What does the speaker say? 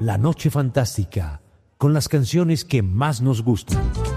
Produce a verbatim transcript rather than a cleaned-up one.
La Noche Fantástica, con las canciones que más nos gustan.